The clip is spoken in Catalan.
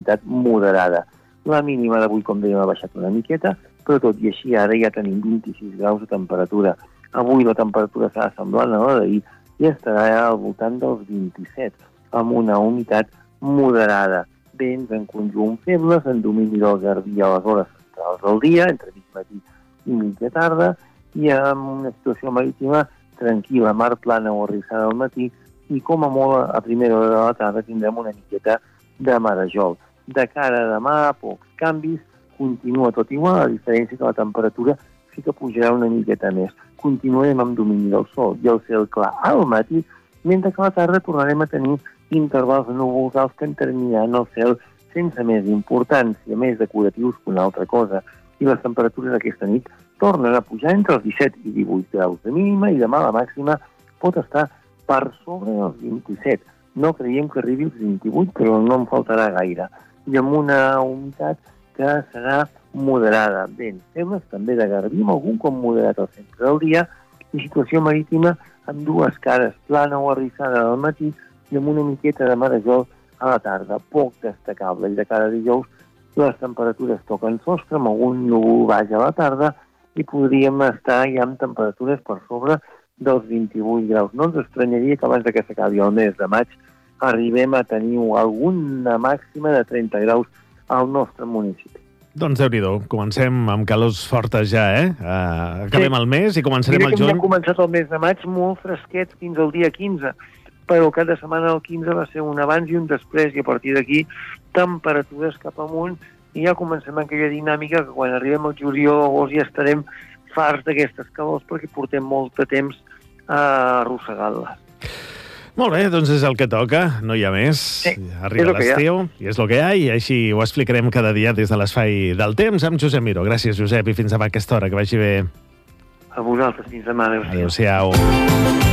humitat moderada. La mínima d'avui, com dèiem, ha baixat una miqueta, però tot i així ara ja tenim 26 graus de temperatura. Avui la temperatura serà semblant a la d'ahir i estarà al voltant dels 27, amb una humitat moderada. Vents en conjunt febles, en domini del garbí a les hores centrals del dia, entre mig matí i mitja tarda, i amb una situació marítima tranquil·la, mar plana o arrissada al matí, i com a molt a primera hora de la tarda tindrem una miqueta de marejol. De cara a demà, pocs canvis, continua tot igual, a diferència que la temperatura sí que pujarà una miqueta més. Continuem amb domini del sol i el cel clar al matí, mentre que a la tarda tornarem a tenir intervals de núvols alts que enterminaran el cel sense més importància, més decoratius que una altra cosa. I les temperatures aquesta nit tornen a pujar entre els 17 i 18 graus de mínima i demà la màxima pot estar per sobre dels 27. No creiem que arribi als 28, però no en faltarà gaire. I amb una humitat que serà moderada. Vents febles, també de garbí, amb algun com moderat al centre del dia, i situació marítima amb dues cares, plana o arrissada al matí i amb una miqueta de marejol a la tarda, poc destacable. I de cara a dijous les temperatures toquen sostre, amb algun núvol baix a la tarda, i podríem estar ja amb temperatures per sobre dels 28 graus. No ens estranyaria que abans que s'acabi el mes de maig arribem a tenir alguna màxima de 30 graus al nostre municipi. Doncs Déu-n'hi-do, comencem amb calors fortes ja, acabem el mes i començarem el juny. Ja hem començat el mes de maig molt fresquet fins al dia 15, però cada setmana el 15 va ser un abans i un després, i a partir d'aquí temperatures cap amunt, i ja comencem aquella dinàmica que quan arribem al juliol o agost ja estarem farts d'aquestes calors perquè portem molt de temps arrossegant-les. Molt bé, doncs és el que toca, no hi ha més. Sí, arriba l'estiu i és el que hi ha, i així ho explicarem cada dia des de l'Espai del Temps amb Josep Miró. Gràcies, Josep, i fins demà a aquesta hora, que vagi bé. A vosaltres, fins demà. Adéu-siau.